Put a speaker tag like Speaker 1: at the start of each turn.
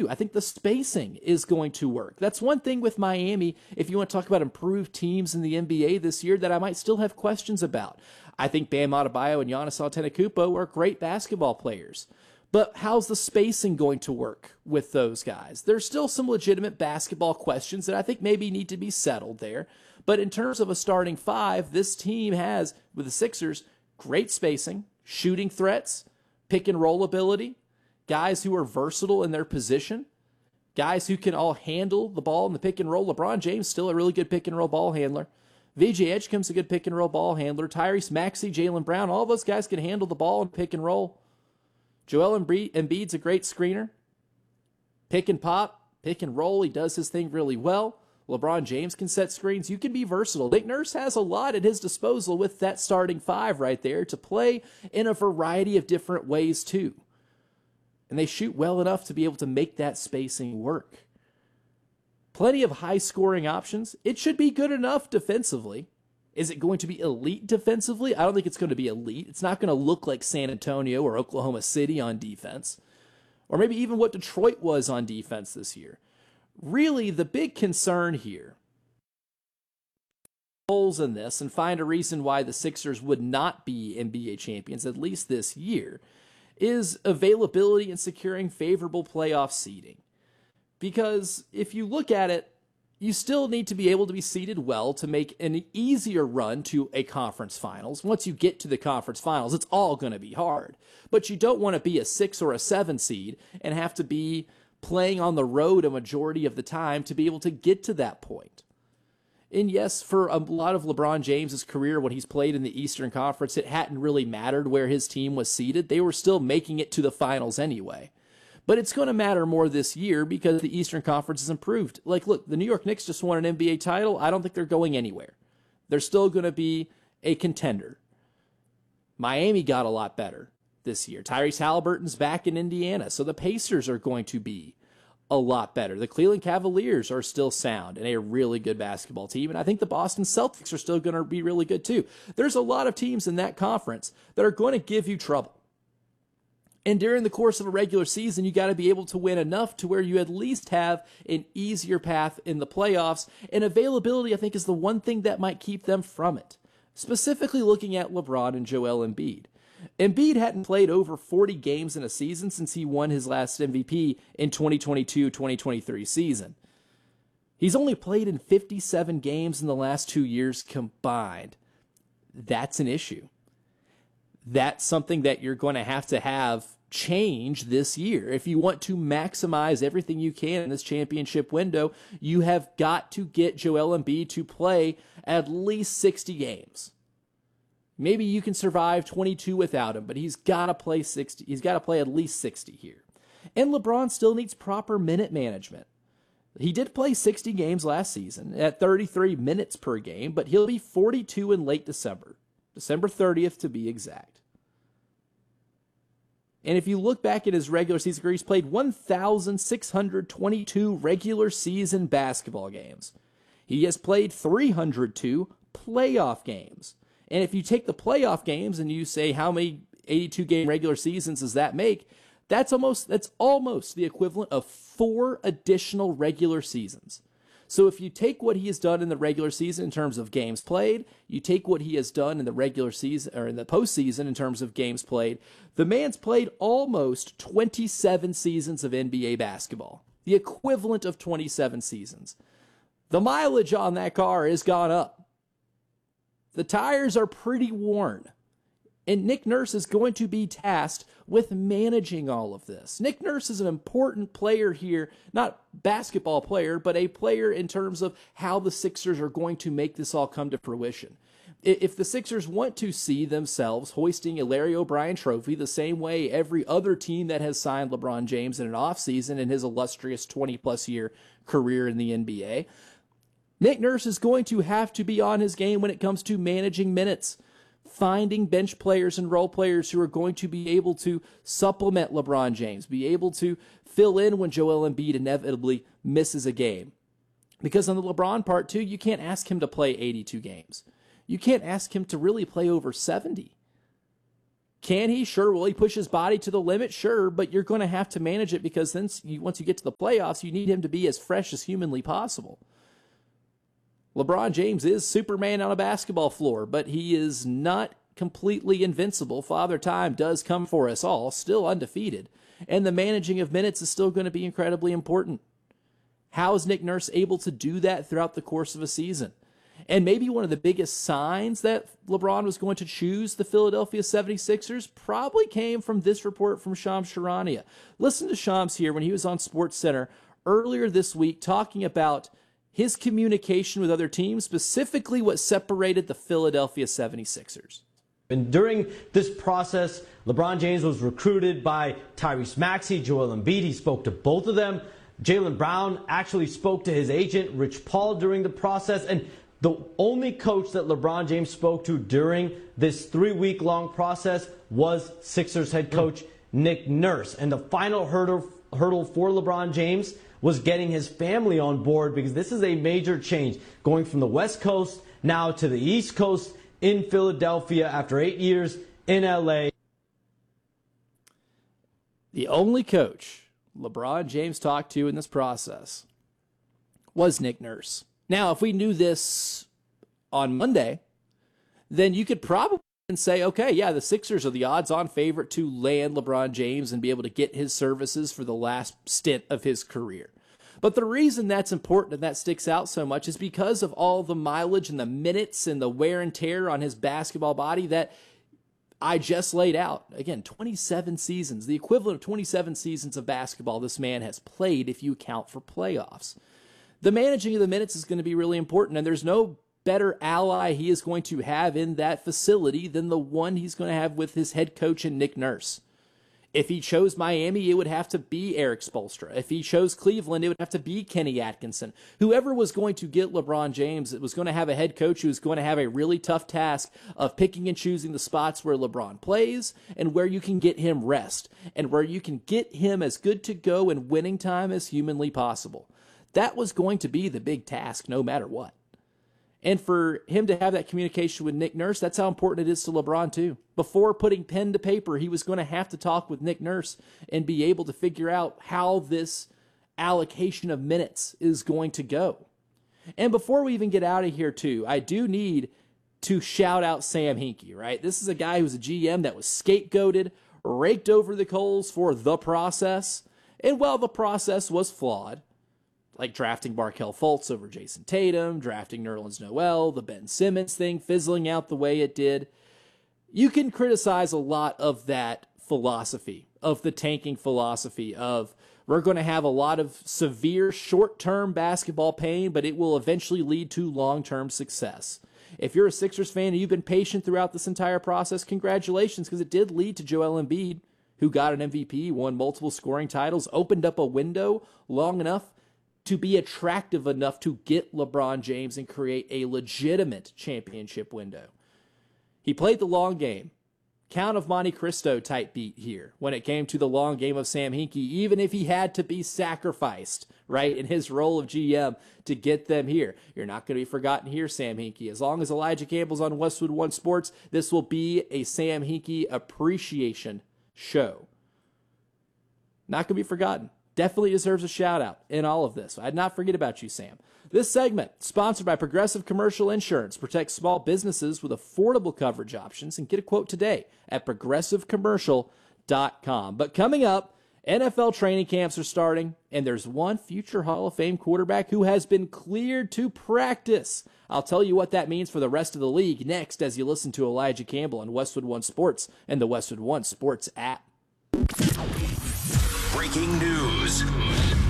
Speaker 1: too. I think the spacing is going to work. That's one thing with Miami, if you want to talk about improved teams in the NBA this year, that I might still have questions about. I think Bam Adebayo and Giannis Antetokounmpo are great basketball players. But how's the spacing going to work with those guys? There's still some legitimate basketball questions that I think maybe need to be settled there. But in terms of a starting five, this team has, with the Sixers, great spacing, shooting threats, pick and roll ability, guys who are versatile in their position, guys who can all handle the ball in the pick and roll. LeBron James, still a really good pick and roll ball handler. VJ Edgecomb's a good pick and roll ball handler. Tyrese Maxey, Jaylen Brown, all those guys can handle the ball in pick and roll. Joel Embiid's a great screener. Pick and pop, pick and roll, he does his thing really well. LeBron James can set screens. You can be versatile. Nick Nurse has a lot at his disposal with that starting five right there to play in a variety of different ways too. And they shoot well enough to be able to make that spacing work. Plenty of high-scoring options. It should be good enough defensively. Is it going to be elite defensively? I don't think it's going to be elite. It's not going to look like San Antonio or Oklahoma City on defense, or maybe even what Detroit was on defense this year. Really, the big concern here, holes in this and find a reason why the Sixers would not be NBA champions, at least this year, is availability and securing favorable playoff seeding. Because if you look at it, you still need to be able to be seeded well to make an easier run to a conference finals. Once you get to the conference finals, it's all going to be hard. But you don't want to be a 6 or a 7 seed and have to be playing on the road a majority of the time to be able to get to that point. And yes, for a lot of LeBron James's career, when he's played in the Eastern Conference, it hadn't really mattered where his team was seeded. They were still making it to the finals anyway. But it's going to matter more this year because the Eastern Conference has improved. Like, look, the New York Knicks just won an NBA title. I don't think they're going anywhere. They're still going to be a contender. Miami got a lot better this year. Tyrese Halliburton's back in Indiana, so the Pacers are going to be a lot better. The Cleveland Cavaliers are still sound and a really good basketball team, and I think the Boston Celtics are still going to be really good too. There's a lot of teams in that conference that are going to give you trouble. And during the course of a regular season, you got to be able to win enough to where you at least have an easier path in the playoffs. And availability, I think, is the one thing that might keep them from it. Specifically looking at LeBron and Joel Embiid. Embiid hadn't played over 40 games in a season since he won his last MVP in 2022-2023 season. He's only played in 57 games in the last 2 years combined. That's an issue. That's something that you're going to have change this year. If you want to maximize everything you can in this championship window, you have got to get Joel Embiid to play at least 60 games. Maybe you can survive 22 without him, but he's got to play 60. He's got to play at least 60 here. And LeBron still needs proper minute management. He did play 60 games last season at 33 minutes per game, but he'll be 42 in late December. December 30th to be exact. And if you look back at his regular season career, he's played 1,622 regular season basketball games. He has played 302 playoff games. And if you take the playoff games and you say how many 82-game regular seasons does that make, that's almost the equivalent of 4 additional regular seasons. So if you take what he has done in the regular season in terms of games played, you take what he has done in the regular season or in the postseason in terms of games played, the man's played almost 27 seasons of NBA basketball, the equivalent of 27 seasons. The mileage on that car has gone up. The tires are pretty worn. And Nick Nurse is going to be tasked with managing all of this. Nick Nurse is an important player here, not basketball player, but a player in terms of how the Sixers are going to make this all come to fruition. If the Sixers want to see themselves hoisting a Larry O'Brien trophy the same way every other team that has signed LeBron James in an offseason in his illustrious 20-plus year career in the NBA, Nick Nurse is going to have to be on his game when it comes to managing minutes, finding bench players and role players who are going to be able to supplement LeBron James, be able to fill in when Joel Embiid inevitably misses a game. Because on the LeBron part, too, you can't ask him to play 82 games. You can't ask him to really play over 70. Can he? Sure. Will he push his body to the limit? Sure. But you're going to have to manage it because then once you get to the playoffs, you need him to be as fresh as humanly possible. LeBron James is Superman on a basketball floor, but he is not completely invincible. Father Time does come for us all, still undefeated. And the managing of minutes is still going to be incredibly important. How is Nick Nurse able to do that throughout the course of a season? And maybe one of the biggest signs that LeBron was going to choose the Philadelphia 76ers probably came from this report from Shams Charania. Listen to Shams here when he was on SportsCenter earlier this week talking about his communication with other teams, specifically what separated the Philadelphia 76ers.
Speaker 2: And during this process, LeBron James was recruited by Tyrese Maxey, Joel Embiid. He spoke to both of them. Jaylen Brown actually spoke to his agent, Rich Paul, during the process. And the only coach that LeBron James spoke to during this 3-week-long process was Sixers head coach Nick Nurse. And the final hurdle for LeBron James was getting his family on board, because this is a major change, going from the West Coast now to the East Coast in Philadelphia after 8 years in LA.
Speaker 1: The only coach LeBron James talked to in this process was Nick Nurse. Now, if we knew this on Monday, then you could probably say, okay, yeah, the Sixers are the odds-on favorite to land LeBron James and be able to get his services for the last stint of his career. But the reason that's important and that sticks out so much is because of all the mileage and the minutes and the wear and tear on his basketball body that I just laid out. Again, 27 seasons, the equivalent of 27 seasons of basketball this man has played if you count for playoffs. The managing of the minutes is going to be really important, and there's no better ally he is going to have in that facility than the one he's going to have with his head coach and Nick Nurse. If he chose Miami, it would have to be Eric Spoelstra. If he chose Cleveland, it would have to be Kenny Atkinson. Whoever was going to get LeBron James, it was going to have a head coach who was going to have a really tough task of picking and choosing the spots where LeBron plays and where you can get him rest and where you can get him as good to go in winning time as humanly possible. That was going to be the big task no matter what. And for him to have that communication with Nick Nurse, that's how important it is to LeBron too. Before putting pen to paper, he was going to have to talk with Nick Nurse and be able to figure out how this allocation of minutes is going to go. And before we even get out of here too, I do need to shout out Sam Hinkie, right? This is a guy who's a GM that was scapegoated, raked over the coals for the process. And while the process was flawed, like drafting Markelle Fultz over Jason Tatum, drafting Nerlens Noel, the Ben Simmons thing fizzling out the way it did. You can criticize a lot of that philosophy, of the tanking philosophy of we're going to have a lot of severe short-term basketball pain, but it will eventually lead to long-term success. If you're a Sixers fan and you've been patient throughout this entire process, congratulations, because it did lead to Joel Embiid, who got an MVP, won multiple scoring titles, opened up a window long enough to be attractive enough to get LeBron James and create a legitimate championship window. He played the long game. Count of Monte Cristo type beat here when it came to the long game of Sam Hinkie, even if he had to be sacrificed, right, in his role of GM to get them here. You're not going to be forgotten here, Sam Hinkie. As long as Elijah Campbell's on Westwood One Sports, this will be a Sam Hinkie appreciation show. Not going to be forgotten. Definitely deserves a shout out in all of this. I'd not forget about you, Sam. This segment, sponsored by Progressive Commercial Insurance, protects small businesses with affordable coverage options, and get a quote today at progressivecommercial.com. But coming up, NFL training camps are starting, and there's one future Hall of Fame quarterback who has been cleared to practice. I'll tell you what that means for the rest of the league next as you listen to Elijah Campbell on Westwood One Sports and the Westwood One Sports app.
Speaker 3: Breaking news.